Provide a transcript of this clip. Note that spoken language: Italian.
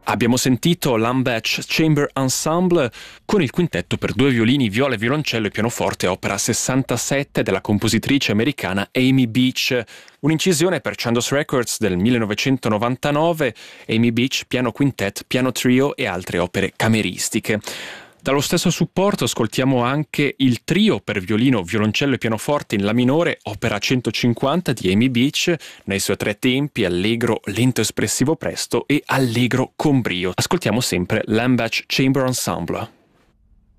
Abbiamo sentito l'Ambach Chamber Ensemble con il quintetto per 2 violini, viola, violoncello e pianoforte, opera 67 della compositrice americana Amy Beach. Un'incisione per Chandos Records del 1999, Amy Beach, piano quintet, piano trio e altre opere cameristiche. Dallo stesso supporto ascoltiamo anche il trio per violino, violoncello e pianoforte in La minore, opera 150 di Amy Beach, nei suoi 3 tempi, allegro, lento espressivo presto e allegro con brio. Ascoltiamo sempre l'Ambach Chamber Ensemble.